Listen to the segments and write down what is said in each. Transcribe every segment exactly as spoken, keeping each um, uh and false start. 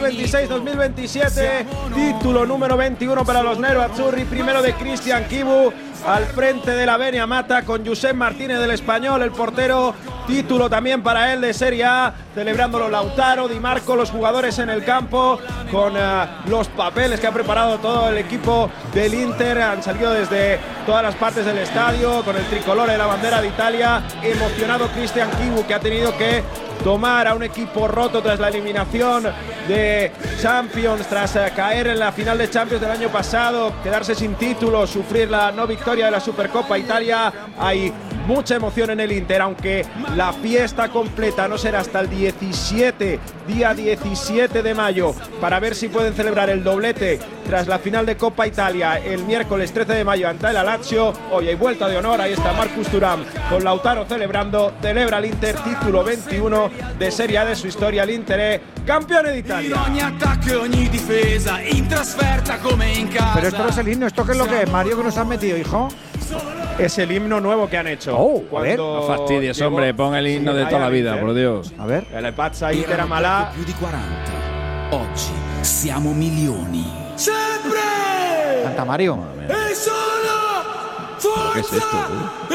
veintiséis dos mil veintisiete, título número veintiuno para los Nerazzurri, primero de Cristian Chivu al frente de la Beniamata con Josep Martínez del Español, el portero, título también para él de Serie A, celebrándolo Lautaro, Di Marco, los jugadores en el campo con uh, los papeles que ha preparado todo el equipo del Inter, han salido desde todas las partes del estadio con el tricolor de la bandera de Italia, emocionado Cristian Chivu que ha tenido que tomar a un equipo roto tras la eliminación de Champions, tras uh, caer en la final de Champions del año pasado, quedarse sin título, sufrir la no victoria de la Supercopa Italia. Hay mucha emoción en el Inter, aunque la fiesta completa no será hasta el diecisiete, día diecisiete de mayo, para ver si pueden celebrar el doblete tras la final de Copa Italia el miércoles trece de mayo ante el Lazio. Hoy hay vuelta de honor, ahí está Marcus Thuram con Lautaro celebrando, celebra el Inter título veintiuno de Serie A de su historia, el Inter es campeón de Italia. Pero esto no es el himno, ¿esto qué es lo que es, Mario, que nos han metido, hijo? Es el himno nuevo que han hecho. Oh, a ver. No fastidies, hombre, pon el himno de toda la vida, por Dios. A ver. El Pazza Inter Amalà. più di quaranta. Oggi siamo milioni. Sempre! Canta Mario. E solo ¿Qué es esto, tío?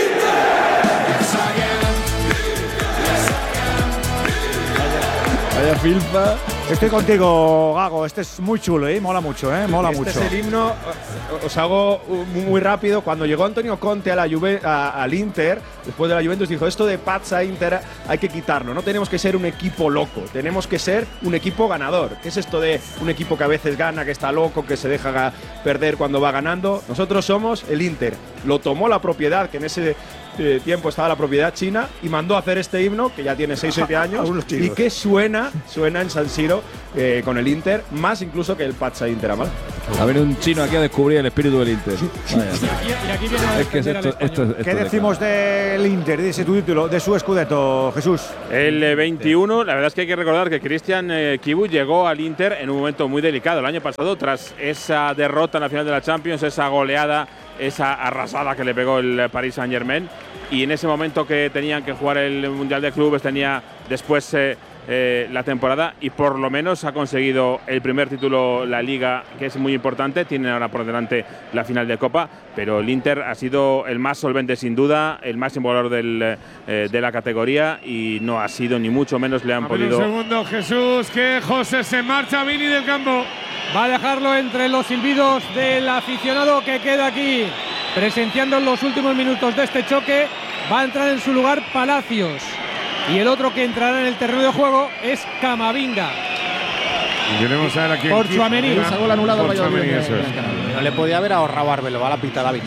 Vaya filfa. Estoy contigo, Gago. Este es muy chulo, ¿eh? Mola mucho, ¿eh? Mola este mucho. Este es el himno. Os hago muy rápido. Cuando llegó Antonio Conte a la Juve, a, al Inter, después de la Juventus, dijo: esto de Pazza Inter hay que quitarlo. No tenemos que ser un equipo loco, tenemos que ser un equipo ganador. ¿Qué es esto de un equipo que a veces gana, que está loco, que se deja perder cuando va ganando? Nosotros somos el Inter. Lo tomó la propiedad, que en ese eh, tiempo estaba la propiedad china, y mandó a hacer este himno, que ya tiene seis o siete años, y que suena, suena en San Siro eh, con el Inter, más incluso que el Pazza Inter Amalà. Ha venido un chino aquí a descubrir el espíritu del Inter. Vaya. Y aquí viene a Es que es esto, esto, esto, ¿Qué esto decimos del Inter, de ese título, de su Scudetto, Jesús? El eh, veintiuno, la verdad es que hay que recordar que Cristian eh, Chivu llegó al Inter en un momento muy delicado el año pasado, tras esa derrota en la final de la Champions, esa goleada, esa arrasada que le pegó el Paris Saint-Germain, y en ese momento que tenían que jugar el Mundial de Clubes, tenía después eh, eh, la temporada, y por lo menos ha conseguido el primer título, la Liga, que es muy importante. Tienen ahora por delante la final de Copa, pero el Inter ha sido el más solvente sin duda, el máximo valor del, eh, de la categoría, y no ha sido ni mucho menos le han a ver podido… Un segundo, Jesús, que José se marcha, Vini del campo. Va a dejarlo entre los silbidos del aficionado que queda aquí presenciando en los últimos minutos de este choque. Va a entrar en su lugar Palacios, y el otro que entrará en el terreno de juego es Camavinga. Y queremos saber a quién. Por Tchouaméni. Ese gol anulado al Valladolid. Eso es. No le podía haber ahorrado Arbeloa a la pita David.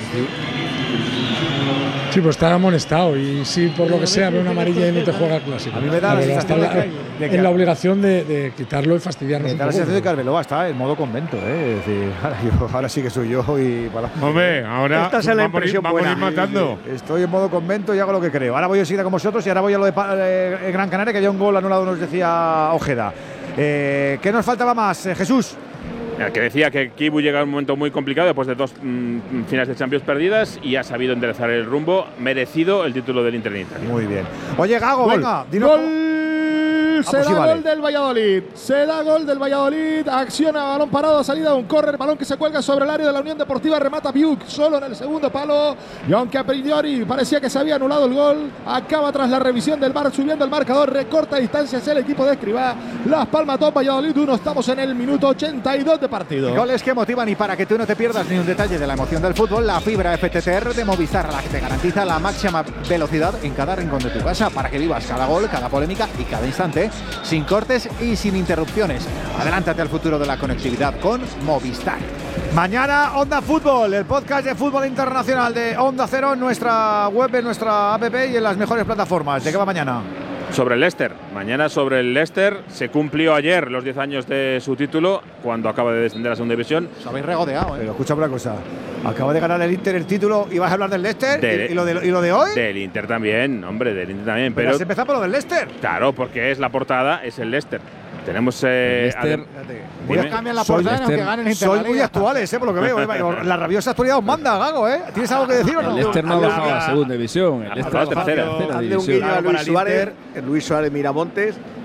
Sí, pues está amonestado, y si por lo que sea ve una amarilla y no te juega el clásico. A mí me da la Arbeloa sensación está de que- de que- en la obligación de, de quitarlo y fastidiarnos. Me un da la poco. sensación de que Arbeloa está en modo convento, ¿eh? Es decir, ahora, yo, ahora sí que soy yo y para. Hombre, ahora Esta es la vamos, a ir, impresión vamos a ir buena. matando. Estoy en modo convento y hago lo que creo. Ahora voy a seguir con vosotros y ahora voy a lo de pa- eh, Gran Canaria, que ya un gol anulado nos decía Ojeda. Eh, ¿Qué nos faltaba más, eh, Jesús? El que decía que Chivu llega a un momento muy complicado después de dos mmm, finales de Champions perdidas, y ha sabido enderezar el rumbo, merecido el título del Inter en Italia. Muy bien. Oye, Gago, Gol. venga, dinos. Gol. Se Vamos, da sí, vale. gol del Valladolid. Se da gol del Valladolid. Acciona balón parado, salida de un córner, balón que se cuelga sobre el área de la Unión Deportiva. Remata Biuk solo en el segundo palo. Y aunque a priori parecía que se había anulado el gol, acaba tras la revisión del V A R subiendo el marcador. Recorta distancias el equipo de Escribá. Las Palmas dos, Valladolid uno. Estamos en el minuto ochenta y dos de partido. Goles que motivan, y para que tú no te pierdas ni un detalle de la emoción del fútbol, la fibra F T T R de Movistar, la que te garantiza la máxima velocidad en cada rincón de tu casa, para que vivas cada gol, cada polémica y cada instante sin cortes y sin interrupciones. Adelántate al futuro de la conectividad con Movistar. Mañana Onda Fútbol, el podcast de fútbol internacional de Onda Cero en nuestra web, en nuestra app y en las mejores plataformas. ¿De qué va mañana? Sobre el Leicester. Mañana sobre el Leicester. Se cumplió ayer los diez años de su título, cuando acaba de descender a la segunda división. Os habéis regodeado, ¿eh? Pero escúchame una cosa. Acaba de ganar el Inter el título y vas a hablar del Leicester. De- ¿Y, y lo de, ¿Y lo de hoy? Del Inter también, hombre, del Inter también. Pero Pero has empezado por lo del Leicester. claro, porque es la portada, es el Leicester. Tenemos… Eh, Leicester. adem- Voy a Dime. Cambian la Soy portada aunque Leicester. ganen Soy muy Interliga. actuales, ¿eh? Por lo que veo. ¿eh? La rabiosa actualidad os manda, Gago, ¿eh? ¿Tienes algo que decir o no? El Leicester no ha Habla- bajado a la segunda división. El Habla- Leicester habla- está en tercera. tercera Hazle un división. guiño a Para Luis el Suárez, Inter. el Luis Suárez Miramontes,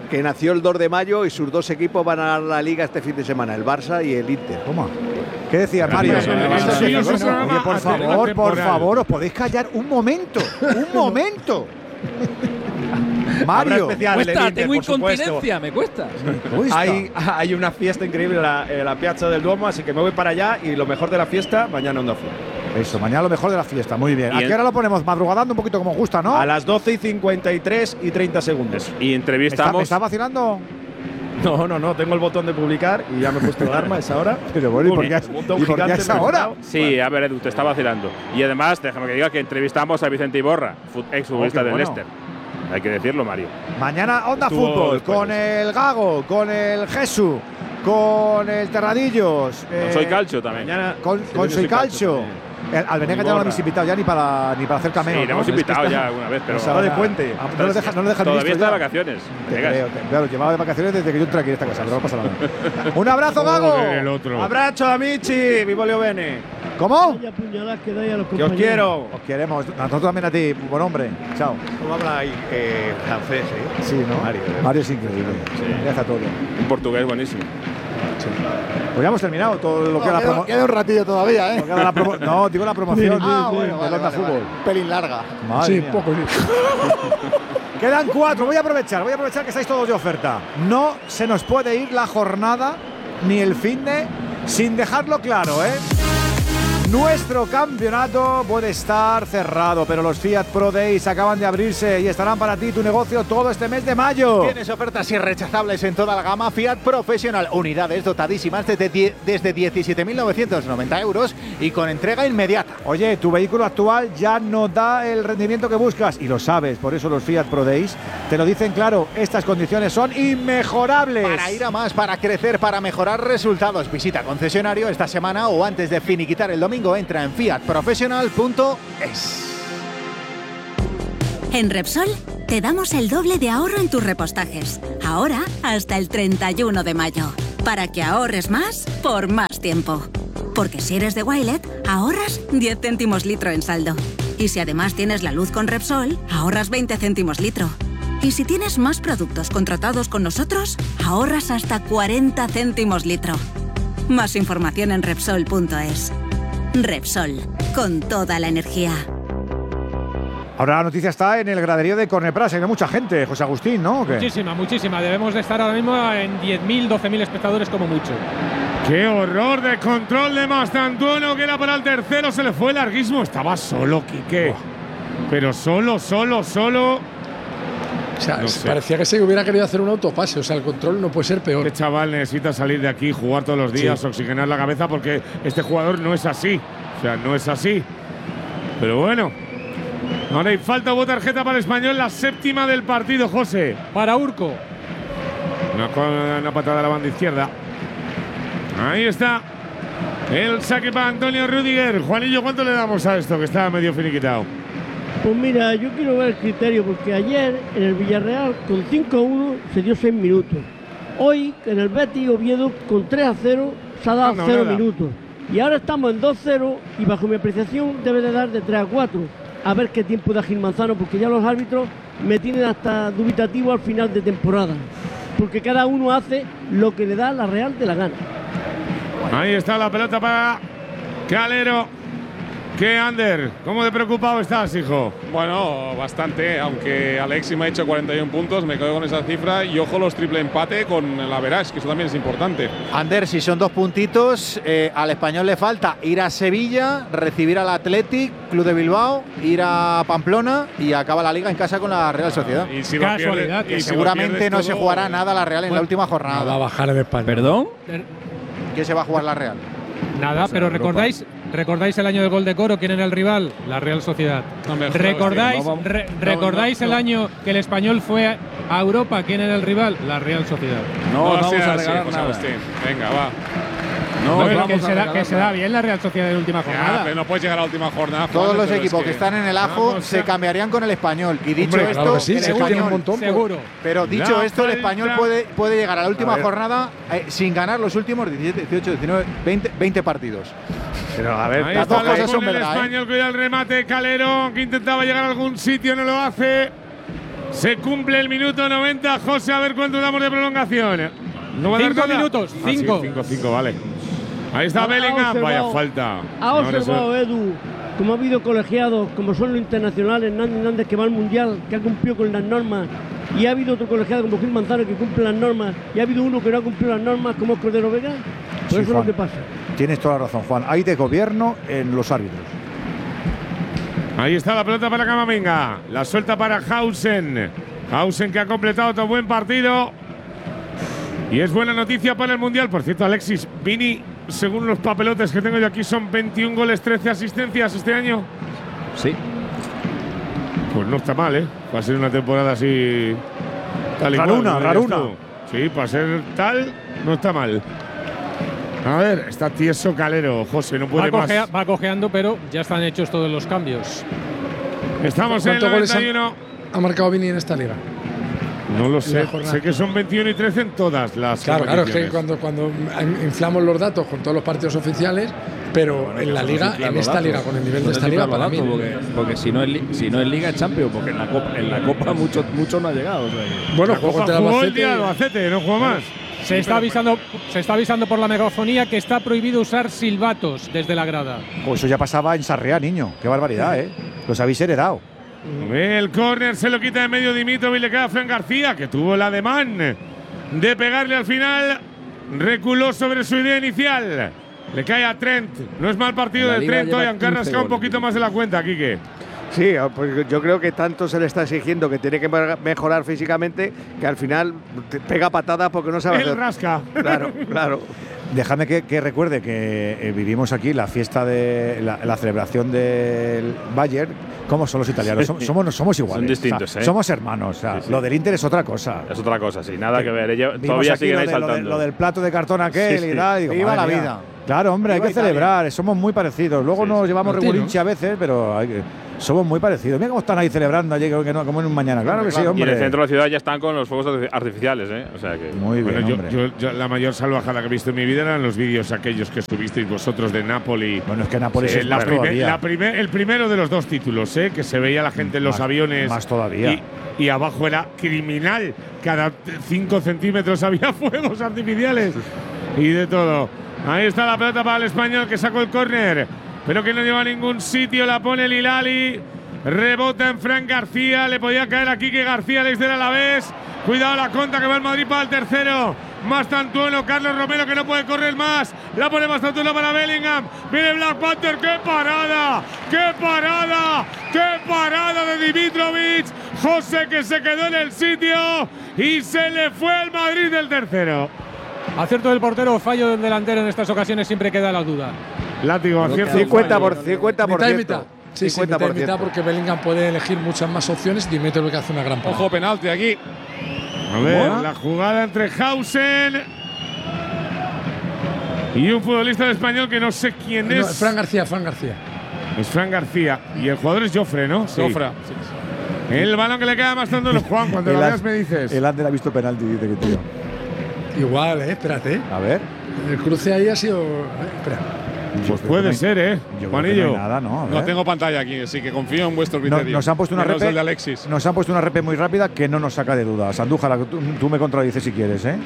que nació el dos de mayo y sus dos equipos van a ganar la Liga este fin de semana, el Barça y el Inter. ¿Cómo? ¿Qué decías, Mario? Sí, sí, Oye, sí, por favor, por favor, os podéis callar un momento, un momento. Mario, especial cuesta, del Inter, tengo por supuesto. incontinencia, me cuesta. Hay, hay una fiesta increíble en la, en la Piazza del Duomo, así que me voy para allá y lo mejor de la fiesta, mañana Onda Cero. Eso, mañana lo mejor de la fiesta, muy bien. ¿A qué hora lo ponemos? Madrugadando un poquito como gusta, ¿no? A las doce y cincuenta y tres y treinta segundos. Y entrevistamos. ¿Me está vacilando? No, no, no, tengo el botón de publicar y ya me he puesto el arma a esa hora. Pero bueno, ¿y por qué a- y por qué a esa hora? Sí, a ver, Edu, te está vacilando. Y además, déjame que diga que entrevistamos a Vicente Iborra, ex futbolista Oh, qué del bueno. Leicester. Hay que decirlo, Mario. Mañana Onda Estuvo Fútbol, después con de el Gago, con el Jesús, con el Terradillos. Con Soy Calcio también. Mañana Con, sí, con yo Soy soy Calcio Calcio. El- Al Venegas ya no lo hemos invitado ya ni para, ni para hacer cameo. Sí, le ¿no? hemos Es que invitado está- ya alguna vez, pero. Pues ahora de puente. Ah, no lo deja, no lo dejan Todavía visto está de ya. vacaciones. Te Vegas. creo, te- claro, llevaba de vacaciones desde que yo entré aquí en esta casa, pero no pasa nada. Un abrazo, Gago. Joder, el otro. Abrazo, amici, vivo Leo Bene. ¿Cómo? Vaya puñaladas que dais a los Que os compañeros. quiero. Os queremos. A nosotros también a ti, buen hombre. Chao. ¿Cómo habla ahí, eh, francés, eh? Sí, ¿no? Mario, ¿eh? Mario es increíble. Ya está todo. Un portugués buenísimo. Pues ya hemos terminado todo lo que era la promo- Queda un ratillo todavía, ¿eh? lo que era la promo- No, digo la promoción Ah, del bueno, vale, Onda vale, Fútbol. vale. Pelín larga. Madre Sí, mía. poco. Quedan cuatro. Voy a aprovechar, voy a aprovechar que estáis todos de oferta. No se nos puede ir la jornada ni el fin de sin dejarlo claro, ¿eh? Nuestro campeonato puede estar cerrado, pero los Fiat Pro Days acaban de abrirse y estarán para ti tu negocio todo este mes de mayo. Tienes ofertas irrechazables en toda la gama Fiat Professional. Unidades dotadísimas desde, die- desde diecisiete mil novecientos noventa euros y con entrega inmediata. Oye, tu vehículo actual ya no da el rendimiento que buscas y lo sabes, por eso los Fiat Pro Days te lo dicen claro. Estas condiciones son inmejorables. Para ir a más, para crecer, para mejorar resultados. Visita concesionario esta semana o antes de finiquitar el domingo. Entra en fiat professional punto es. En Repsol te damos el doble de ahorro en tus repostajes. Ahora hasta el treinta y uno de mayo. Para que ahorres más por más tiempo. Porque si eres de Wilet, ahorras diez céntimos litro en saldo. Y si además tienes la luz con Repsol, ahorras veinte céntimos litro. Y si tienes más productos contratados con nosotros, ahorras hasta cuarenta céntimos litro. Más información en Repsol punto es. Repsol, con toda la energía. Ahora la noticia está en el graderío de Cornepras. Hay mucha gente, José Agustín, ¿no? ¿O qué? Muchísima, muchísima. Debemos de estar ahora mismo en diez mil, doce mil espectadores como mucho. ¡Qué horror de control de Mastantuono, que era para el tercero! Se le fue larguísimo. Estaba solo, Quique. Pero solo, solo, solo. O sea, No sé. parecía que se hubiera querido hacer un autopase. O sea, el control no puede ser peor. Este chaval necesita salir de aquí, jugar todos los días, Sí. oxigenar la cabeza, porque este jugador no es así. O sea, no es así. Pero bueno. Ahora hay falta, hubo tarjeta para el Español, la séptima del partido, José. Para Urco. Una, co- una patada a la banda izquierda. Ahí está. El saque para Antonio Rüdiger. Juanillo, ¿cuánto le damos a esto que está medio finiquitado? Pues mira, yo quiero ver el criterio porque ayer en el Villarreal con cinco a uno se dio seis minutos. Hoy en el Betis Oviedo con tres a cero se ha dado Ah, no, cero nada. minutos. Y ahora estamos en dos cero y bajo mi apreciación debe de dar de tres a cuatro. A ver qué tiempo da Gil Manzano porque ya los árbitros me tienen hasta dubitativo al final de temporada. Porque cada uno hace lo que le da la Real de la gana. Ahí está la pelota para Calero. ¿Qué, Ander? ¿Cómo de preocupado estás, hijo? Bueno, bastante, aunque Alexi me ha hecho cuarenta y uno puntos, me quedo con esa cifra y ojo los triple empate con la Verás, que eso también es importante. Ander, si son dos puntitos, eh, al Español le falta ir a Sevilla, recibir al Athletic, Club de Bilbao, ir a Pamplona y acaba la Liga en casa con la Real Sociedad. Y si lo Casualidad. pierdes- Que y si lo seguramente pierdes no se todo- jugará nada la Real en la Bueno, última No va a jornada. bajar en España. ¿Perdón? ¿Qué se va a jugar la Real? Nada, pero recordáis, recordáis el año del gol de Coro, ¿quién era el rival? La Real Sociedad. No, mejor ¿Recordáis, no vamos- re- no, recordáis no, el no. año que el Español fue a Europa? ¿Quién era el rival? La Real Sociedad. No, No, no vamos sea a así, regalar José nada. Agustín. Venga, va. No, Bueno, vamos que, a se da, regalar que se nada. da bien la Real Sociedad en la última Ya, jornada. pero no puedes llegar a la última jornada. Todos Juan, los pero es equipos que están en el ajo Vamos se a- cambiarían con el Español. Y dicho Hombre, esto, claro que sí, el seguro tiene un Español, montón. pues. Seguro. pero dicho La esto, el falta- Español puede, puede llegar a la última A ver. jornada eh, sin ganar los últimos diecisiete, dieciocho, diecinueve, veinte, veinte partidos. Pero a ver, Ahí las está dos la cosas son pone el verdad, ¿eh? Español, cuida el remate. Calero, que intentaba llegar a algún sitio, no lo hace. Se cumple el minuto noventa. José, a ver cuánto damos de prolongación. No va a dar Cinco nada. minutos, Ah, cinco. sí, cinco, cinco, vale. Ahí está Ha- ha Bellingham. observado- Vaya falta. Ha Ahora observado, eso- Edu, como ha habido colegiados, como son los internacionales, Hernández Hernández que va al Mundial, que ha cumplido con las normas, y ha habido otro colegiado como Gil Manzano que cumple las normas, y ha habido uno que no ha cumplido las normas como es Cordero Vega. Por Sí, eso es Juan. lo que pasa. Tienes toda la razón, Juan. Hay de gobierno en los árbitros. Ahí está la pelota para Camavinga. La suelta para Hausen. Hausen que ha completado otro buen partido. Y es buena noticia para el Mundial. Por cierto, Alexis, Vini, según los papelotes que tengo yo aquí, son veintiún goles, trece asistencias este año. Sí. Pues no está mal, ¿eh? Va a ser una temporada así. Tal y cual, Raruna, ¿no dirías raruna. tú? Sí, para ser tal, no está mal. A ver, está tieso Calero, José, no Va, puede más. cojea- va cojeando, pero ya están hechos todos los cambios. Estamos en el ¿Cuántos goles noventa y uno. ha marcado Vini en esta liga? No lo la sé. jornada. Sé que son veintiuno y trece en todas las Claro, claro, es que competiciones. cuando, cuando inflamos los datos con todos los partidos oficiales, pero en la liga, en esta liga, con el nivel de esta liga, para mí. Porque, porque si, no es, li- si no es Liga, es Champions, porque en la Copa, en la Copa mucho, mucho no ha llegado. O sea que- Bueno, La jugó Copa contra el jugó el Albacete. día del Albacete, no jugó más. Se está, avisando, se está avisando por la megafonía que está prohibido usar silbatos desde la grada. Oh, eso ya pasaba en Sarriá, niño. Qué barbaridad, ¿eh? Los habéis heredado. El córner se lo quita de medio Dimitrov y le queda a Fran García, que tuvo el ademán de pegarle al final. Reculó sobre su idea inicial. Le cae a Trent. No es mal partido En la de Liga Trent lleva hoy, aunque ha quince rascado un goles. poquito más de la cuenta, Quique. Sí, pues yo creo que tanto se le está exigiendo que tiene que mejorar físicamente que al final te pega patadas porque no sabe Él hacer. rasca. Claro, claro. Dejadme que, que recuerde que eh, vivimos aquí la fiesta de la, la celebración del Bayern. ¿Cómo son los italianos? Som- Somos, somos iguales. Son distintos, o sea, ¿eh? Somos hermanos. O sea, Sí, sí. Lo del Inter es otra cosa. Es otra cosa, sí, nada que ver. Ellos Vimos todavía aquí siguen lo, ahí de- lo de- saltando. lo del plato de cartón aquel Sí, y sí. tal. y digo, Viva madre la mía. vida. Claro, hombre, hay Viva que Italia. celebrar. Somos muy parecidos. Luego Sí, nos sí. llevamos Latinos. regulinchi a veces, pero hay que- somos muy parecidos. Mira cómo están ahí celebrando allí, que no, como en un mañana. Claro que sí, Y en hombre. el centro de la ciudad ya están con los fuegos arti- artificiales, ¿eh? O sea que. Muy bien, Bueno, yo, hombre. yo- yo la mayor salvajada que he visto en mi vida eran los vídeos aquellos que subisteis vosotros de Napoli. Bueno, es que Nápoles Sí, es la más primer- todavía. la primer- el primero de los dos títulos, ¿eh? Que se veía la gente en los Más- aviones. más todavía. Y, y abajo era criminal. Cada cinco centímetros había fuegos artificiales. Y de todo. Ahí está la pelota para el español que sacó el córner. Pero que no lleva a ningún sitio. La pone el Hilali. Rebota en Fran García. Le podía caer aquí que García les del Alavés. Cuidado la contra que va el Madrid para el tercero. Mastantuono, Carlos Romero que no puede correr más. La pone Mastantuono para Bellingham. Viene Black Panther. ¡Qué parada! ¡Qué parada! ¡Qué parada de Dimitrovic! José que se quedó en el sitio y se le fue al Madrid del tercero. Acierto del portero, fallo del delantero en estas ocasiones siempre queda la duda. Látigo, acierto. cincuenta por cincuenta por Mitad y ciento. mitad. Sí, sí, mitad y mitad, porque Bellingham puede elegir muchas más opciones. Dimitrov que hace una gran parada. Ojo, penalti aquí. A ver, la jugada entre Hausen y un futbolista del español que no sé quién No, es. Fran García, Fran García. Es Fran García. Y el jugador es Jofre, ¿no? Sí. Jofre. El balón que le queda más tanto Juan. Cuando lo El veas An- me dices. El Ander ha visto penalti, dice que tío. Igual, eh, espérate. eh. A ver. El cruce ahí ha sido. eh, espera. Pues puede ser, ¿eh? Yo creo que no Juanillo. hay nada, ¿no? A No ver. tengo pantalla aquí, así que confío en vuestro No- criterio. nos han puesto una Menos repe, el de Alexis. nos han puesto una repe muy rápida que no nos saca de dudas. Andújar, tú, tú me contradices si quieres, ¿eh?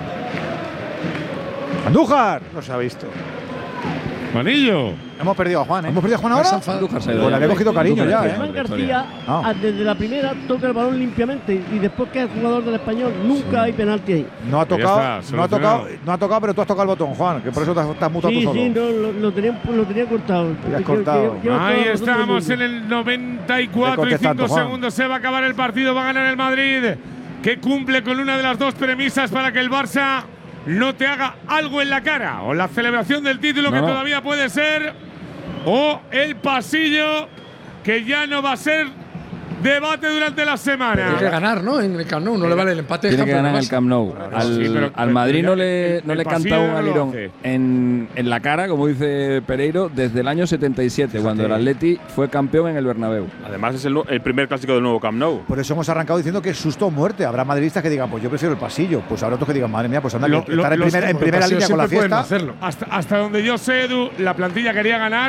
¡Andújar! No se ha visto. Juanillo. Hemos perdido a Juan, ¿eh? ¿Hemos perdido a Juan ahora? Más enfadado. Andújar se ha ido Pues le ya. había cogido cariño Andújar ya, está ¿eh? en Fran la historia. García, Ah. ah, desde la primera, toca el balón limpiamente y después que es jugador del español, nunca hay penalti ahí. No ha Pues ya tocado, está, no ha solucionado. tocado, no ha tocado, pero tú has tocado el botón, Juan, que por eso te has, te has mutado Sí, tú solo. sí, no, lo, lo tenía, lo tenía cortado. Lo has Que- cortado. que- que lleva Ahí todos los otros estamos en mundos. el noventa y cuatro y contestando, cinco Juan. segundos. Se va a acabar el partido. Va a ganar el Madrid, que cumple con una de las dos premisas para que el Barça no te haga algo en la cara. O la celebración del título, No, que no. todavía puede ser. O el pasillo, que ya no va a ser debate durante la semana. Tiene que ganar, ¿no? En el Camp Nou no le vale el empate. Tiene que Campo, ganar en no el pasa. Camp Nou. Al, Sí, pero- al pero Madrid ya no el- le, el no le pasillo canta un ya no lo alirón hace. en, en la cara, como dice Pereiro, desde el año setenta y siete, cuando el Atleti fue campeón en el Bernabéu. Además, es el, nu- el primer clásico del nuevo Camp Nou. Por eso hemos arrancado diciendo que es susto o muerte. Habrá madridistas que digan, pues yo prefiero el pasillo. Pues habrá otros que digan, madre mía, pues anda, Lo- que lo- estar en, los- primer- en los primera pasillos línea con la siempre pueden fiesta. hacerlo. Hasta, hasta donde yo sé, Edu, la plantilla quería ganar.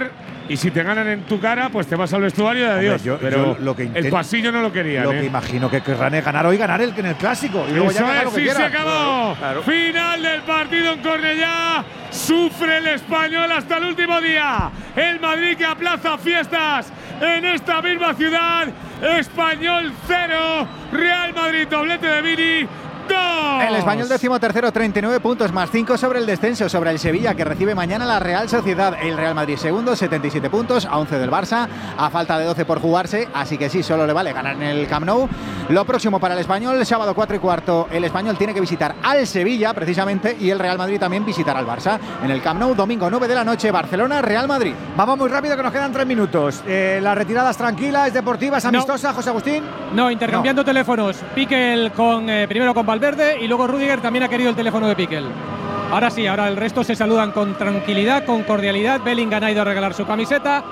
y si te ganan en tu cara, pues te vas al vestuario de adiós. Hombre, yo- pero yo lo que el intento- pasillo no lo querían. Lo ¿eh? que imagino que querrán es ganar hoy, ganar el, en el clásico. Y luego Eso ya que haga es, lo que sí, se quiera. acabó. Claro. Final del partido en Cornellá. Sufre el Español hasta el último día. El Madrid que aplaza fiestas en esta misma ciudad. Español cero, Real Madrid doblete de Vini. ¡Dos! El Español decimotercero, treinta y nueve puntos, más cinco sobre el descenso, sobre el Sevilla, que recibe mañana la Real Sociedad. El Real Madrid segundo, setenta y siete puntos, a once del Barça, a falta de doce por jugarse, así que sí, solo le vale ganar en el Camp Nou. Lo próximo para el Español, el sábado cuatro y cuarto, el Español tiene que visitar al Sevilla, precisamente, y el Real Madrid también visitará al Barça. En el Camp Nou, domingo nueve de la noche, Barcelona, Real Madrid. Vamos muy rápido, que nos quedan tres minutos. Eh, las retiradas tranquilas, deportivas, amistosas, José Agustín. No, intercambiando no. teléfonos. Piquel con eh, primero con Valverde y luego Rüdiger también ha querido el teléfono de Piquel. Ahora sí, ahora el resto se saludan con tranquilidad, con cordialidad. Bellingham ha ido a regalar su camiseta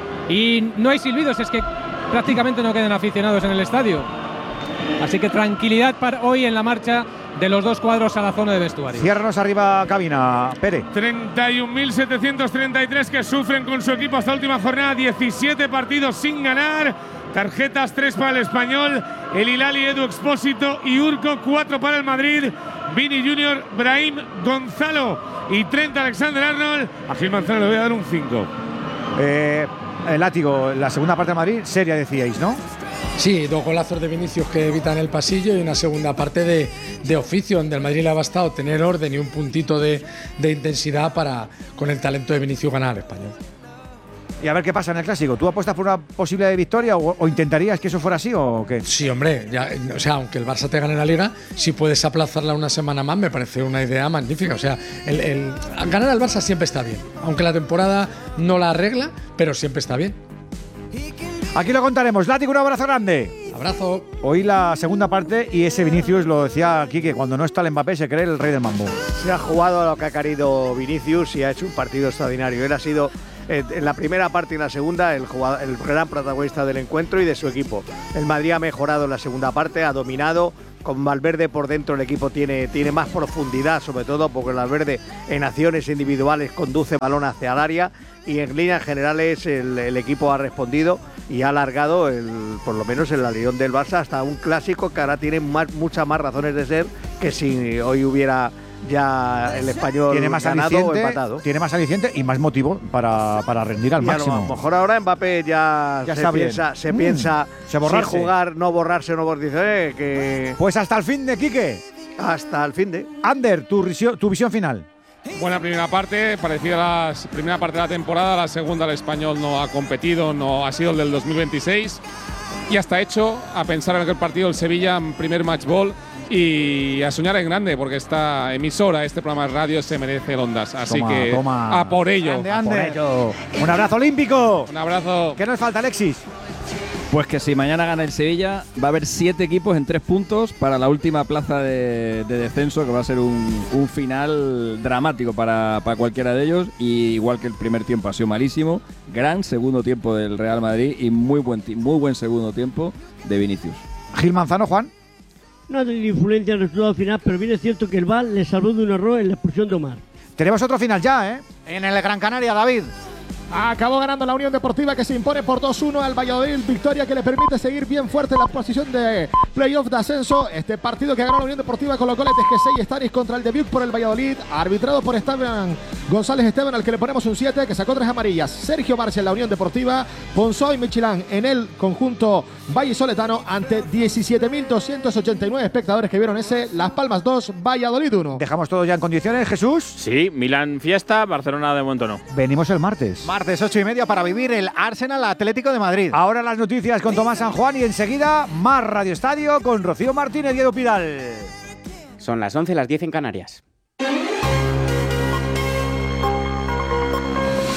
y no hay silbidos, es que prácticamente no quedan aficionados en el estadio. Así que tranquilidad para hoy en la marcha de los dos cuadros a la zona de vestuario. Ciérranos arriba, cabina, Pere. treinta y un mil setecientos treinta y tres que sufren con su equipo hasta última jornada. diecisiete partidos sin ganar. Tarjetas, tres para el Español. El Hilali, Edu Expósito y Urco, cuatro para el Madrid. Vini Junior, Brahim, Gonzalo y Trent Alexander-Arnold. A Gil Manzano le voy a dar un cinco. Eh, el látigo, la segunda parte de Madrid, seria decíais, ¿no? Sí, dos golazos de Vinicius que evitan el pasillo y una segunda parte de, de oficio, donde el Madrid le ha bastado tener orden y un puntito de, de intensidad para, con el talento de Vinicius, ganar al Español. Y a ver qué pasa en el clásico. ¿Tú apuestas por una posible victoria o, o intentarías que eso fuera así o qué? Sí, hombre, ya, o sea, aunque el Barça te gane la Liga, si puedes aplazarla una semana más, me parece una idea magnífica. O sea, el, el, ganar al Barça siempre está bien, aunque la temporada no la arregla, pero siempre está bien. Aquí lo contaremos. Látigo, un abrazo grande. Abrazo. Hoy la segunda parte y ese Vinicius, lo decía aquí, que cuando no está el Mbappé se cree el rey del mambo. Se ha jugado a lo que ha querido Vinicius y ha hecho un partido extraordinario. Él ha sido eh, en la primera parte y en la segunda el, jugador, el gran protagonista del encuentro y de su equipo. El Madrid ha mejorado en la segunda parte, ha dominado. Con Valverde por dentro el equipo tiene, tiene más profundidad, sobre todo porque Valverde en acciones individuales conduce balón hacia el área y en líneas generales el, el equipo ha respondido y ha alargado el, por lo menos el alión del Barça hasta un clásico que ahora tiene más, muchas más razones de ser que si hoy hubiera ya el Español tiene más ganado o empatado. Tiene más aliciente y más motivo para, para rendir al y máximo. A lo mejor ahora Mbappé ya, ya se, está piensa, bien. se mm. piensa se borrarse. si jugar, no borrarse, no borrarse. Eh, que pues hasta el fin de Quique. Hasta el fin de. Ander, tu, tu visión final. Buena primera parte, parecida a la primera parte de la temporada. La segunda, el Español no ha competido, no ha sido el del dos mil veintiséis. Y hasta hecho a pensar en aquel partido el Sevilla en primer match ball y a soñar en grande, porque esta emisora, este programa de radio se merece ondas. Así toma, que toma. a por ello. Grande, a por ello. Un abrazo olímpico. Un abrazo. ¿Qué nos falta, Alexis? Pues que si mañana gana el Sevilla, va a haber siete equipos en tres puntos para la última plaza de, de descenso, que va a ser un, un final dramático para, para cualquiera de ellos. Y igual que el primer tiempo ha sido malísimo, gran segundo tiempo del Real Madrid y muy buen, muy buen segundo tiempo de Vinicius. Gil Manzano, Juan. No ha tenido influencia en el resultado final, pero bien es cierto que el V A R le salvó de un error en la expulsión de Omar. Tenemos otro final ya, ¿eh? En el Gran Canaria, David. Acabó ganando la Unión Deportiva, que se impone por dos uno al Valladolid, victoria que le permite seguir bien fuerte en la posición de playoff de ascenso. Este partido que ganó la Unión Deportiva con los goles de G seis y Staris contra el Dubuque por el Valladolid, arbitrado por Esteban González Esteban, al que le ponemos un siete, que sacó tres amarillas. Sergio Barcia en la Unión Deportiva, Ponzó y Michelán en el conjunto vallisoletano ante diecisiete mil doscientos ochenta y nueve espectadores que vieron ese Las Palmas dos, Valladolid uno. Dejamos todo ya en condiciones, Jesús. Sí, Milán fiesta, Barcelona de momento no. Venimos el martes. Martes ocho y media para vivir el Arsenal Atlético de Madrid. Ahora las noticias con Tomás San Juan y enseguida más Radio Estadio con Rocío Martínez y Edu Pidal. Son las once, las diez en Canarias.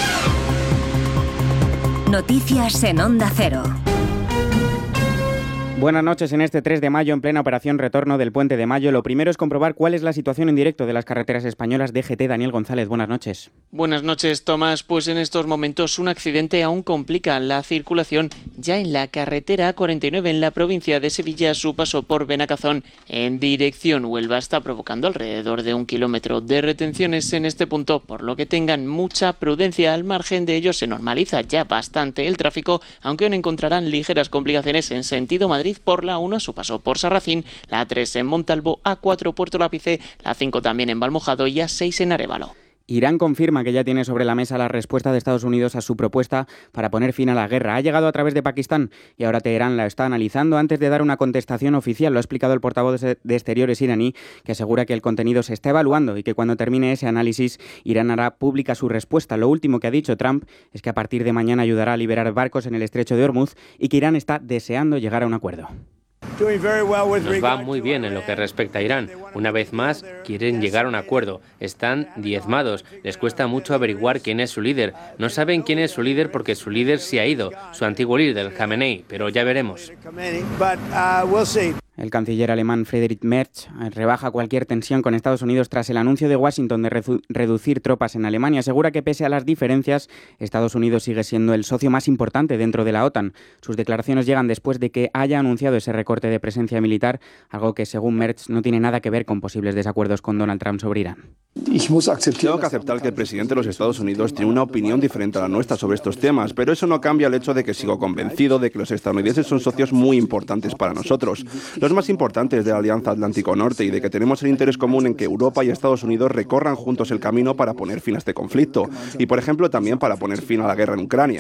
Noticias en Onda Cero. Buenas noches. En este tres de mayo, en plena operación retorno del Puente de Mayo, lo primero es comprobar cuál es la situación en directo de las carreteras españolas. D G T, Daniel González, buenas noches. Buenas noches, Tomás. Pues en estos momentos un accidente aún complica la circulación ya en la carretera A cuarenta y nueve en la provincia de Sevilla. Su paso por Benacazón en dirección Huelva está provocando alrededor de un kilómetro de retenciones en este punto, por lo que tengan mucha prudencia. Al margen de ello se normaliza ya bastante el tráfico, aunque aún encontrarán ligeras complicaciones en sentido Madrid por la uno a su paso por Sarracín, la A tres en Montalvo, A cuatro Puerto Lápice, la cinco también en Valmojado y A seis en Arévalo. Irán confirma que ya tiene sobre la mesa la respuesta de Estados Unidos a su propuesta para poner fin a la guerra. Ha llegado a través de Pakistán y ahora Teherán la está analizando antes de dar una contestación oficial. Lo ha explicado el portavoz de Exteriores iraní, que asegura que el contenido se está evaluando y que cuando termine ese análisis, Irán hará pública su respuesta. Lo último que ha dicho Trump es que a partir de mañana ayudará a liberar barcos en el estrecho de Hormuz y que Irán está deseando llegar a un acuerdo. Nos va muy bien en lo que respecta a Irán. Una vez más, quieren llegar a un acuerdo. Están diezmados. Les cuesta mucho averiguar quién es su líder. No saben quién es su líder porque su líder se ha ido, su antiguo líder, Khamenei, pero ya veremos. El canciller alemán Friedrich Merz rebaja cualquier tensión con Estados Unidos tras el anuncio de Washington de redu- reducir tropas en Alemania. Asegura que pese a las diferencias, Estados Unidos sigue siendo el socio más importante dentro de la OTAN. Sus declaraciones llegan después de que haya anunciado ese recorte de presencia militar, algo que según Merz no tiene nada que ver con posibles desacuerdos con Donald Trump sobre Irán. Tengo que aceptar que el presidente de los Estados Unidos tiene una opinión diferente a la nuestra sobre estos temas, pero eso no cambia el hecho de que sigo convencido de que los estadounidenses son socios muy importantes para nosotros, los más importantes de la Alianza Atlántico Norte, y de que tenemos el interés común en que Europa y Estados Unidos recorran juntos el camino para poner fin a este conflicto y, por ejemplo, también para poner fin a la guerra en Ucrania.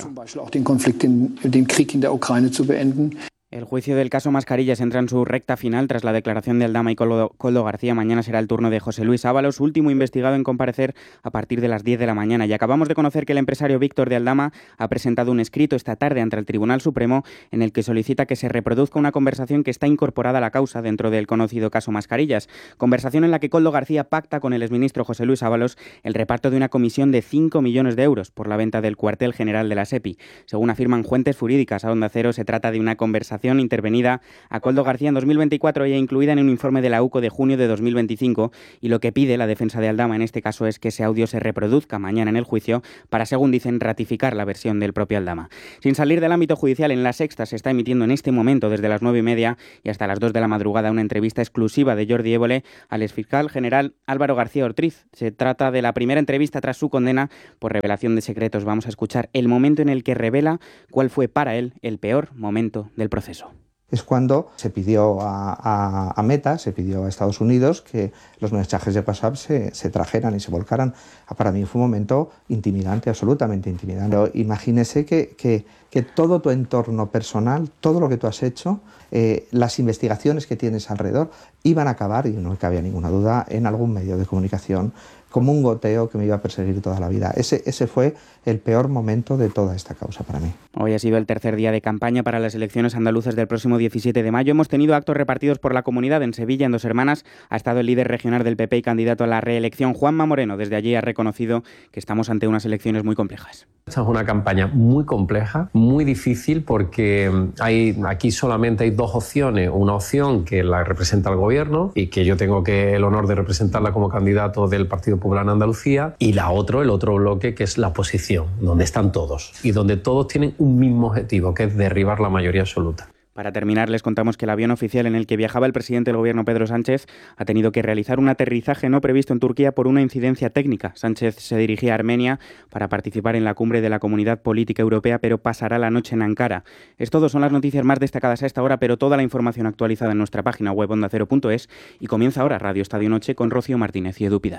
El juicio del caso Mascarillas entra en su recta final tras la declaración de Aldama y Coldo, Coldo García. Mañana será el turno de José Luis Ábalos, último investigado en comparecer a partir de las diez de la mañana. Y acabamos de conocer que el empresario Víctor de Aldama ha presentado un escrito esta tarde ante el Tribunal Supremo en el que solicita que se reproduzca una conversación que está incorporada a la causa dentro del conocido caso Mascarillas. Conversación en la que Coldo García pacta con el exministro José Luis Ábalos el reparto de una comisión de cinco millones de euros por la venta del cuartel general de la SEPI. Según afirman fuentes jurídicas a Onda Cero, se trata de una conversación intervenida a Coldo García en dos mil veinticuatro y incluida en un informe de la U C O de junio de dos mil veinticinco, y lo que pide la defensa de Aldama en este caso es que ese audio se reproduzca mañana en el juicio para, según dicen, ratificar la versión del propio Aldama. Sin salir del ámbito judicial, en La Sexta se está emitiendo en este momento desde las nueve y media y hasta las dos de la madrugada una entrevista exclusiva de Jordi Évole al exfiscal general Álvaro García Ortiz. Se trata de la primera entrevista tras su condena por revelación de secretos. Vamos a escuchar el momento en el que revela cuál fue para él el peor momento del proceso. Es cuando se pidió a, a, a Meta, se pidió a Estados Unidos que los mensajes de WhatsApp se, se trajeran y se volcaran. Para mí fue un momento intimidante, absolutamente intimidante. Imagínese que, que, que todo tu entorno personal, todo lo que tú has hecho, eh, las investigaciones que tienes alrededor, iban a acabar, y no cabía ninguna duda, en algún medio de comunicación, como un goteo que me iba a perseguir toda la vida. Ese, ese fue el peor momento de toda esta causa para mí. Hoy ha sido el tercer día de campaña para las elecciones andaluzas del próximo diecisiete de mayo. Hemos tenido actos repartidos por la comunidad. En Sevilla, en Dos Hermanas, ha estado el líder regional del P P y candidato a la reelección, Juanma Moreno. Desde allí ha reconocido que estamos ante unas elecciones muy complejas. Esta es una campaña muy compleja, muy difícil, porque hay, aquí solamente hay dos opciones. Una opción que la representa el gobierno y que yo tengo que el honor de representarla como candidato del Partido Popular en Andalucía, y la otro, el otro bloque, que es la oposición, donde están todos y donde todos tienen un mismo objetivo, que es derribar la mayoría absoluta. Para terminar, les contamos que el avión oficial en el que viajaba el presidente del gobierno, Pedro Sánchez, ha tenido que realizar un aterrizaje no previsto en Turquía por una incidencia técnica. Sánchez se dirigía a Armenia para participar en la cumbre de la Comunidad Política Europea, pero pasará la noche en Ankara. Es todo, son las noticias más destacadas a esta hora, pero toda la información actualizada en nuestra página web onda cero punto es, y comienza ahora Radio Estadio Noche con Rocío Martínez y Edu Pidal.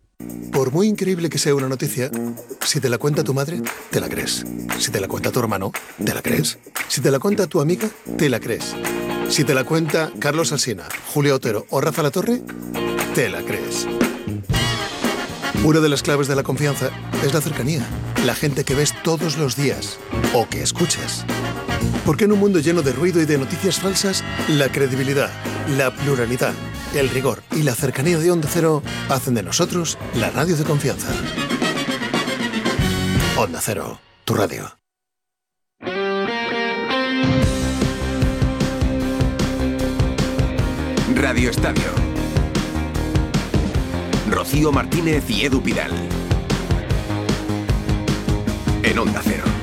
Por muy increíble que sea una noticia, si te la cuenta tu madre, te la crees. Si te la cuenta tu hermano, te la crees. Si te la cuenta tu amiga, te la crees. Si te la cuenta Carlos Alsina, Julio Otero o Rafa Latorre, te la crees. Una de las claves de la confianza es la cercanía, la gente que ves todos los días o que escuchas. Porque en un mundo lleno de ruido y de noticias falsas, la credibilidad, la pluralidad, el rigor y la cercanía de Onda Cero hacen de nosotros la radio de confianza. Onda Cero, tu radio. Radio Estadio. Rocío Martínez y Edu Pidal. En Onda Cero.